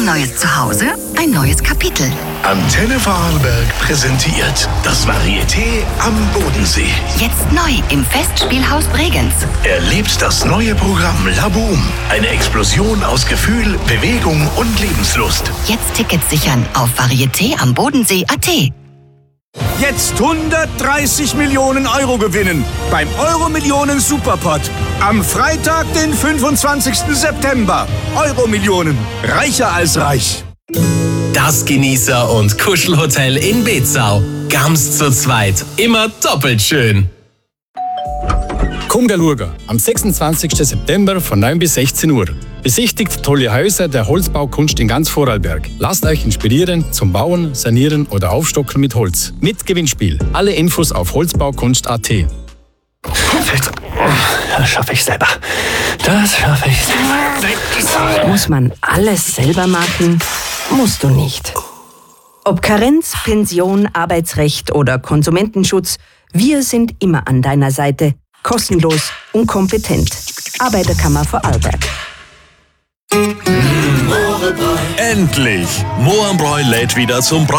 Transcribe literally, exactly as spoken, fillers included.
Ein neues Zuhause, ein neues Kapitel. Antenne Vorarlberg präsentiert das Varieté am Bodensee. Jetzt neu im Festspielhaus Bregenz. Erlebt das neue Programm La Boom. Eine Explosion aus Gefühl, Bewegung und Lebenslust. Jetzt Tickets sichern auf varieté am bodensee punkt at. Jetzt hundertdreißig Millionen Euro gewinnen beim Euro-Millionen Superpot. Am Freitag, den fünfundzwanzigsten September. Euro-Millionen. Reicher als reich. Das Genießer- und Kuschelhotel in Bezau. Ganz zu zweit. Immer doppelt schön. Komm schauen, am sechsundzwanzigsten September von neun bis sechzehn Uhr. Besichtigt tolle Häuser der Holzbaukunst in ganz Vorarlberg. Lasst euch inspirieren zum Bauen, Sanieren oder Aufstocken mit Holz. Mit Gewinnspiel. Alle Infos auf holzbaukunst punkt at. Das schaffe ich selber. Das schaffe ich selber. Muss man alles selber machen? Musst du nicht. Ob Karenz, Pension, Arbeitsrecht oder Konsumentenschutz, wir sind immer an deiner Seite. Kostenlos und kompetent. Arbeiterkammer Vorarlberg. Endlich! Mohrenbräu lädt wieder zum